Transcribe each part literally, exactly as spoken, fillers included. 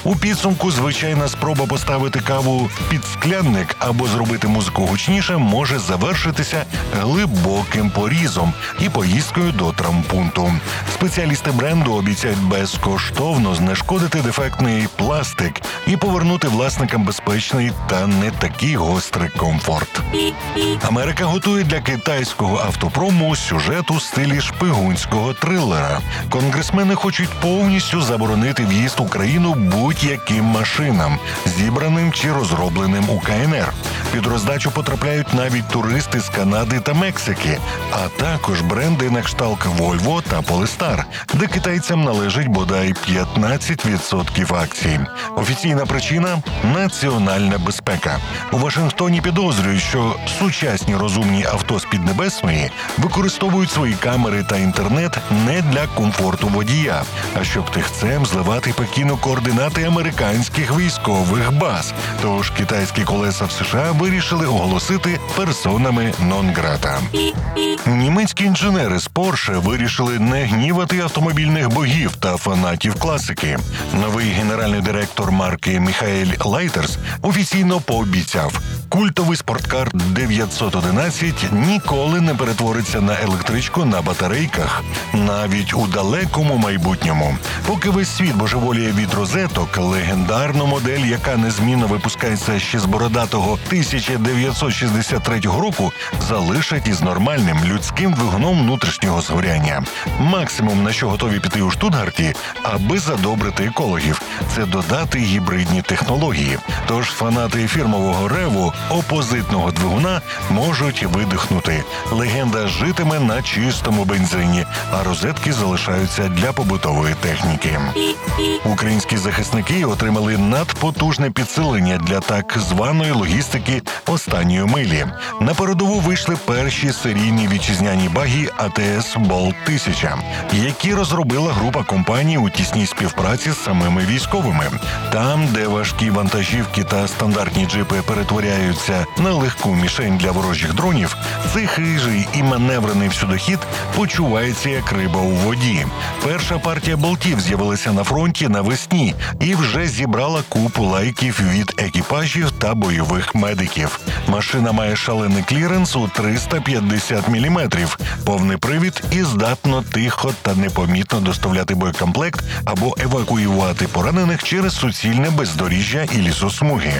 У підсумку звичайна спроба поставити каву під склянник або зробити музику гучніше може завершитися глибоким порізом і поїздкою до травмпункту. Спеціалісти бренду обіцяють безкоштовно знешкодити дефектний пластик і повернути власникам безпечний та не такий гострий комфорт. Америка готує для китайського автопрому сюжет у стилі шпигунського трилера. Конгресмени хочуть повністю заборонити в'їзд у країну будь-яким машинам, зібраним чи розробленим у ка ен ер. Під роздачу потрапляють навіть туристи з Канади та Мексики, а також бренди на кшталт Volvo та Polestar, де китайцям належить бодай п'ятнадцять відсотків акцій. Офіційна причина – національна безпека. У Вашингтоні підозрюють, що сучасні розумні авто з Піднебесної використовують свої камери та інтернет не для комфорту водія, а щоб тихцем зливати Пекіну координати американських військових баз. Тож китайські колеса в США вирішили оголосити персонами нон-грата. Німецькі інженери з Porsche вирішили не гнівати автомобільних богів та фанатів класики. Новий генеральний директор марки Міхаель Лайтерс офіційно пообіцяв: культовий спорткар дев'ятсот одинадцять ніколи не перетвориться на електричку на батарейках, навіть у далекому майбутньому. Поки весь світ божеволіє від розеток, легендарну модель, яка незмінно випускається ще з бородатого тисяча дев'ятсот шістдесят третього року, залишать із нормальним людським двигуном внутрішнього згоряння. Максимум, на що готові піти у Штутгарті, аби задобрити екологів, це додати гібридні технології. Тож фанати фірмового реву опозитного двигуна можуть видихнути. Легенда житиме на чистому бензині, а розетки залишаються для побутової техніки. Українські захисники отримали надпотужне підсилення для так званої логістики останньої милі. На передову вийшли перші серійні вітчизняні багі а те ес Болт тисяча, які розробила група компаній у тісній співпраці з самими військовими. Там, де важкі вантажівки та стандартні джипи перетворяються на легку мішень для ворожих дронів, цей хижий і маневрений всюдохід почувається як риба у воді. Перша партія болтів з'явилася на фронті навесні і вже зібрала купу лайків від екіпажів та бойових медиків. Машина має шалений кліренс у триста п'ятдесят міліметрів, повний привід і здатно тихо та непомітно доставляти боєкомплект або евакуювати поранених через суцільне бездоріжжя і лісосмуги.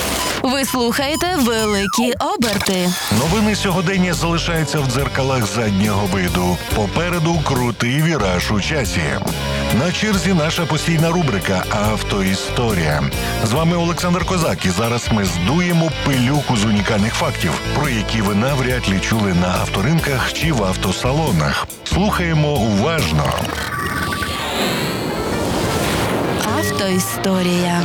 Ви слухаєте «Великі оберти». Новини сьогодення залишаються в дзеркалах заднього виду. Попереду крутий віраж у часі. На черзі наша постійна рубрика «Автоісторія». З вами Олександр Козак, і зараз ми здуємо пилюку з унікальних фактів, про які ви навряд ли чули на авторинках чи в автосалонах. Слухаємо уважно. Автоісторія.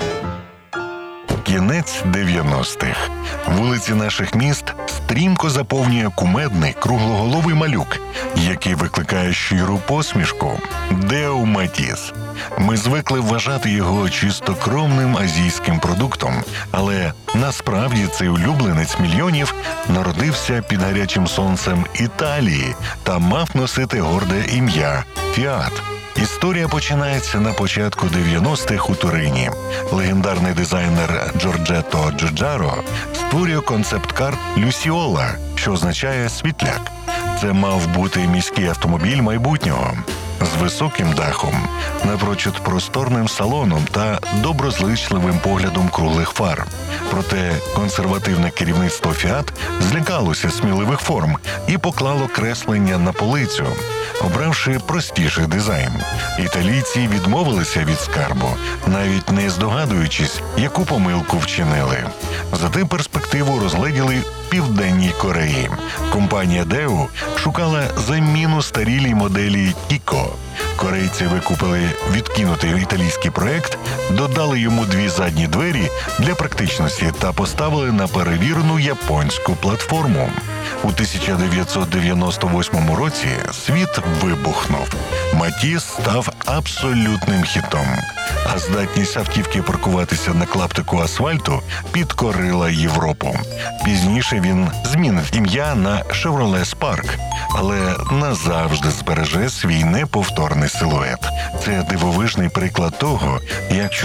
Кінець дев'яностих. Вулиці наших міст стрімко заповнює кумедний круглоголовий малюк, який викликає щиру посмішку – Део Матіс. Ми звикли вважати його чистокровним азійським продуктом, але насправді цей улюбленець мільйонів народився під гарячим сонцем Італії та мав носити горде ім'я – Фіат. Історія починається на початку дев'яностих у Турині. Легендарний дизайнер Джорджетто Джуджаро створює концепт-кар «Люсіола», що означає «світляк». Це мав бути міський автомобіль майбутнього з високим дахом, напрочуд просторним салоном та доброзичливим поглядом круглих фар. Проте консервативне керівництво «Фіат» злякалося сміливих форм і поклало креслення на полицю, обравши простіший дизайн. Італійці відмовилися від скарбу, навіть не здогадуючись, яку помилку вчинили. Зате перспективу розгледіли в Південній Кореї. Компанія Део шукала заміну старілій моделі Тіко. Корейці викупили відкинутий італійський проект, додали йому дві задні двері для практичності та поставили на перевірену японську платформу. У тисяча дев'ятсот дев'яносто восьмому році світ вибухнув. Матіс став абсолютним хітом, а здатність автівки паркуватися на клаптику асфальту підкорила Європу. Пізніше він змінить ім'я на Chevrolet Spark, але назавжди збереже свій неповторний силует. Це дивовижний приклад того, як